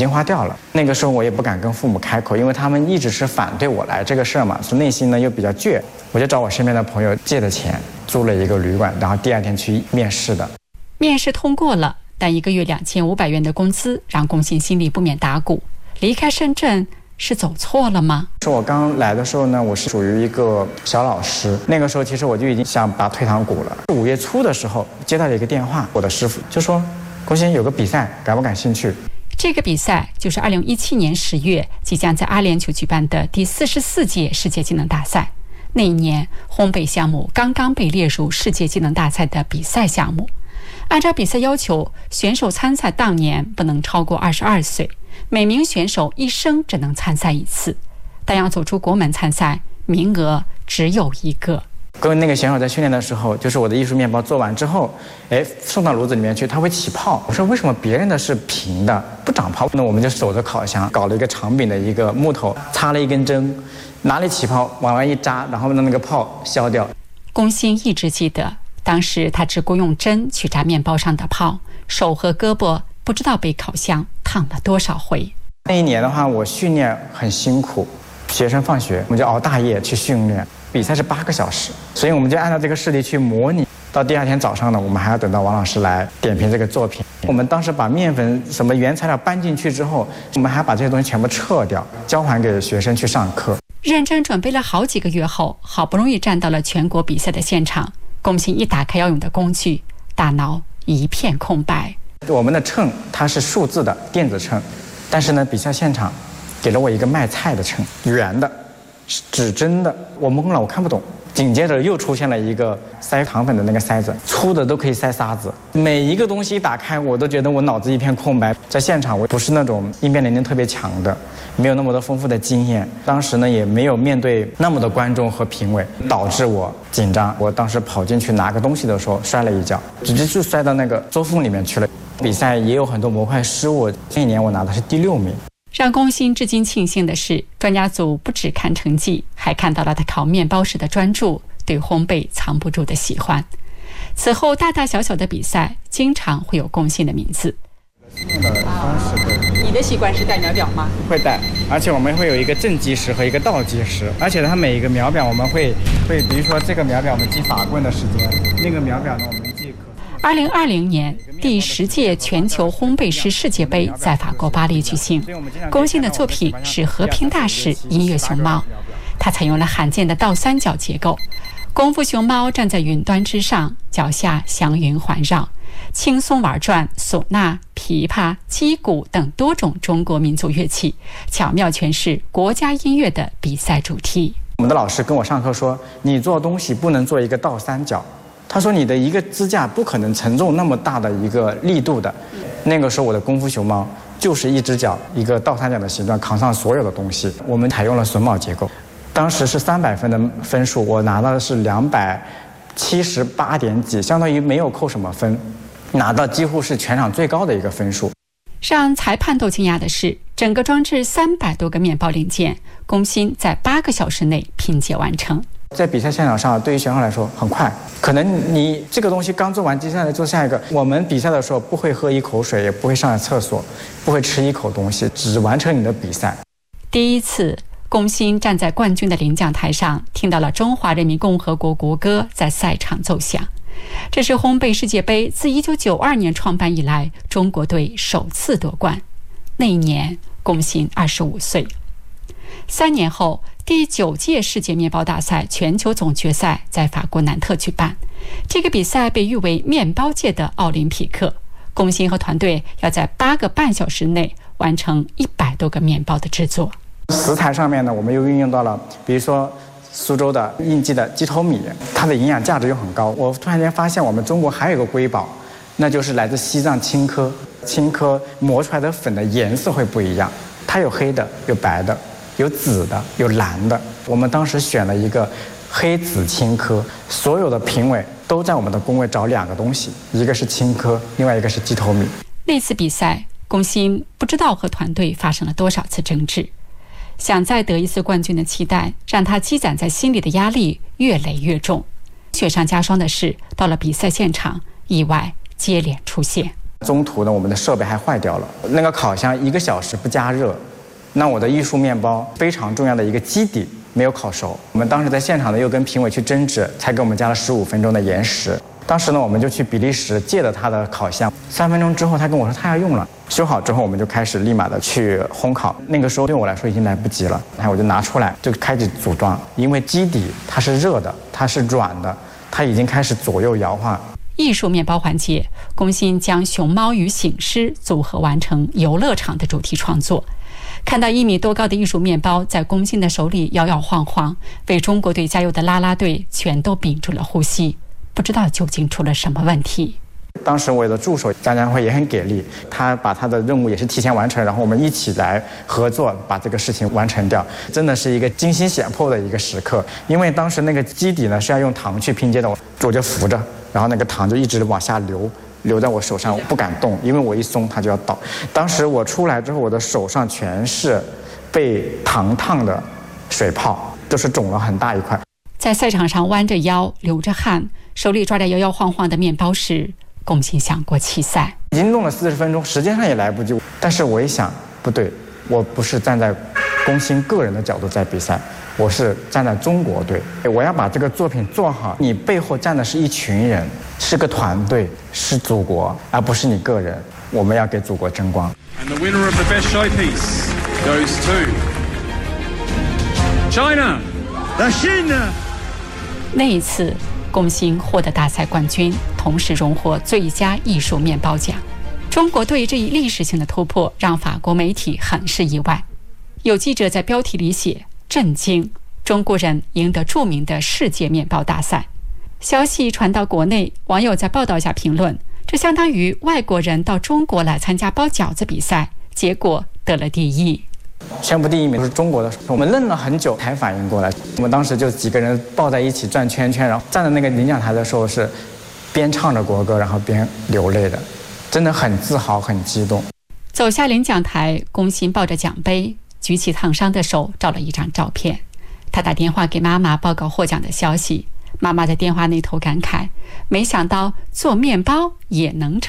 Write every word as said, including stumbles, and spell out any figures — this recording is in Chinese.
经花掉了。那个时候我也不敢跟父母开口，因为他们一直是反对我来这个事儿嘛，所以内心呢又比较倔。我就找我身边的朋友借的钱租了一个旅馆，然后第二天去面试的。 面试通过了，但一个月两千五百元的工资让龚鑫心里不免打鼓。离开深圳是走错了吗？ 是我刚来的时候呢，我是属于一个小老师，那个时候其实我就已经想拔退堂鼓了。五月初的时候接到了一个电话，我的师傅就说：“龚鑫有个比赛，感不感兴趣？” 这个比赛就是二零一七年十月即将在阿联酋举办的第四十四届世界技能大赛。那一年，烘焙项目刚刚被列入世界技能大赛的比赛项目。按照比赛要求，选手参赛当年不能超过二十二岁，每名选手一生只能参赛一次，但要走出国门参赛，名额只有一个。 跟那个选手在训练的时候，就是我的艺术面包做完之后，哎，送到炉子里面去，它会起泡。我说为什么别人的是平的不长泡？那我们就守着烤箱，搞了一个长柄的一个木头，插了一根针，哪里起泡往外一扎，然后让那个泡消掉。 龚鑫一直记得，当时他只顾用针去扎面包上的泡，手和胳膊不知道被烤箱烫了多少回。 那一年的话，我训练很辛苦，学生放学我们就熬大夜去训练。比赛是八个小时，所以我们就按照这个示例去模拟。到第二天早上呢，我们还要等到王老师来点评这个作品。我们当时把面粉什么原材料搬进去之后，我们还把这些东西全部撤掉，交还给学生去上课。 认真准备了好几个月后，好不容易站到了全国比赛的现场。龚鑫一打开要用的工具，大脑一片空白。 我们的秤它是数字的电子秤，但是呢，比赛现场给了我一个卖菜的秤，圆的。指针的，我懵了，我看不懂。紧接着又出现了一个塞糖粉的那个塞子，粗的都可以塞沙子。每一个东西一打开，我都觉得我脑子一片空白。在现场，我不是那种应变能力特别强的，没有那么多丰富的经验。当时呢，也没有面对那么多观众和评委，导致我紧张。我当时跑进去拿个东西的时候，摔了一跤，直接就摔到那个周缝里面去了。比赛也有很多模块失误，那一年我拿的是第六名。 让龚鑫至今庆幸的是，专家组不只看成绩，还看到了他烤面包时的专注，对烘焙藏不住的喜欢。此后大大小小的比赛经常会有龚鑫的名字。你的习惯是带秒表吗？ 会带，而且我们会有一个正计时和一个倒计时，而且它每一个秒表我们会会，比如说这个秒表我们记法棍的时间，那个秒表呢我们记可。 二零二零年第十届全球烘焙师世界杯在法国巴黎举行，龚鑫的作品是和平大使音乐熊猫，他采用了罕见的倒三角结构，功夫熊猫站在云端之上，脚下祥云环绕，轻松玩转唢呐、琵琶、击鼓等多种中国民族乐器，巧妙诠释国家音乐的比赛主题。 我们的老师跟我上课说，你做东西不能做一个倒三角，他说你的一个支架不可能承重那么大的一个力度的。那个时候我的功夫熊猫就是一只脚一个倒三角的形状扛上所有的东西。我们采用了榫卯结构，当时是三百分的分数，我拿到的是两百七十八点几，相当于没有扣什么分，拿到几乎是全场最高的一个分数。 让裁判都惊讶的是，整个装置三百多个面包零件，龚鑫在八个小时内拼接完成。 在比赛现场上，对于选手来说很快，可能你这个东西刚做完，接下来做下一个。我们比赛的时候不会喝一口水，也不会上厕所，不会吃一口东西，只完成你的比赛。 第一次，龚鑫站在冠军的领奖台上，听到了中华人民共和国国歌在赛场奏响。这是烘焙世界杯自一九九二年创办以来，中国队首次夺冠。那一年，龚鑫二十五岁。三年后，第九届世界面包大赛全球总决赛在法国南特举办。这个比赛被誉为面包界的奥林匹克。龚鑫和团队要在八个半小时内完成一百多个面包的制作。 食材上面呢，我们又运用到了，比如说苏州的应季的鸡头米，它的营养价值又很高。我突然间发现，我们中国还有一个瑰宝，那就是来自西藏青稞。青稞磨出来的粉的颜色会不一样，它有黑的，有白的，有紫的，有蓝的。我们当时选了一个黑紫青稞，所有的评委都在我们的工位找两个东西，一个是青稞，另外一个是鸡头米。 那次比赛，龚鑫不知道和团队发生了多少次争执，想再得一次冠军的期待，让他积攒在心里的压力越累越重。雪上加霜的是，到了比赛现场，意外接连出现。 中途呢，我们的设备还坏掉了，那个烤箱一个小时不加热，那我的艺术面包非常重要的一个基底没有烤熟。我们当时在现场呢，又跟评委去争执，才给我们加了十五分钟的延时。当时呢，我们就去比利时借了他的烤箱，三分钟之后，他跟我说他要用了，修好之后，我们就开始立马的去烘烤。那个时候对我来说已经来不及了，然后我就拿出来就开始组装，因为基底它是热的，它是软的，它已经开始左右摇晃。 艺术面包环节，龚欣将熊猫与醒狮组合完成游乐场的主题创作。看到一米多高的艺术面包在龚欣的手里摇摇晃晃，为中国队加油的啦啦队全都屏住了呼吸，不知道究竟出了什么问题。 当时我的助手江江辉也很给力，他把他的任务也是提前完成，然后我们一起来合作把这个事情完成掉，真的是一个惊心险迫的一个时刻。因为当时那个基底呢是要用糖去拼接的，我就扶着，然后那个糖就一直往下流，流在我手上，我不敢动，因为我一松它就要倒。当时我出来之后，我的手上全是被糖烫的水泡，就是肿了很大一块。 在赛场上弯着腰流着汗，手里抓着摇摇晃晃的面包时，龚欣想过弃赛， 已经弄了四十分钟，时间上也来不及。但是我一想，不对，我不是站在龚欣个人的角度在比赛，我是站在中国队，我要把这个作品做好。你背后站的是一群人，是个团队，是祖国，而不是你个人。我们要给祖国争光。 And the winner of the best showpiece goes to China. The China. 那一次，龚欣获得大赛冠军，同时荣获最佳艺术面包奖。中国队这一历史性的突破让法国媒体很是意外，有记者在标题里写震惊，中国人赢得著名的世界面包大赛。消息传到国内，网友在报道下评论，这相当于外国人到中国来参加包饺子比赛，结果得了第一。 宣布第一名是中国的，我们愣了很久才反应过来。我们当时就几个人抱在一起转圈圈，然后站在那个领奖台的时候是边唱着国歌，然后边流泪的，真的很自豪很激动。 走下领奖台，龚欣抱着奖杯，举起烫伤的手照了一张照片。他打电话给妈妈报告获奖的消息，妈妈在电话那头感慨，没想到做面包也能成